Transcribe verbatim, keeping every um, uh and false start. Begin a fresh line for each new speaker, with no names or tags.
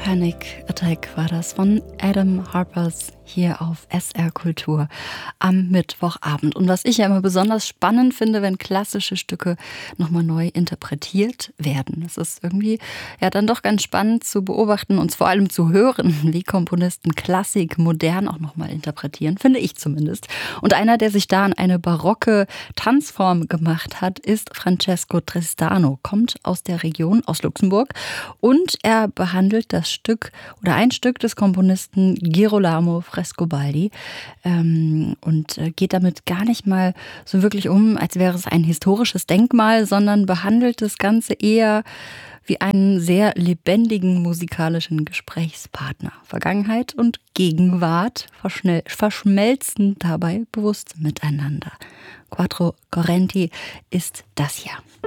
Panic Attack war das von Adam Harpers hier auf S R Kultur am Mittwochabend. Und was ich ja immer besonders spannend finde, wenn klassische Stücke nochmal neu interpretiert werden. Es ist irgendwie ja dann doch ganz spannend zu beobachten und vor allem zu hören, wie Komponisten Klassik modern auch nochmal interpretieren, finde ich zumindest. Und einer, der sich da an eine barocke Tanzform gemacht hat, ist Francesco Tristano, kommt aus der Region, aus Luxemburg, und er behandelt das Stück oder ein Stück des Komponisten Girolamo Frescobaldi ähm, und geht damit gar nicht mal so wirklich um, als wäre es ein historisches Denkmal, sondern behandelt das Ganze eher wie einen sehr lebendigen musikalischen Gesprächspartner. Vergangenheit und Gegenwart verschnell, verschmelzen dabei bewusst miteinander. Quattro Correnti ist das hier.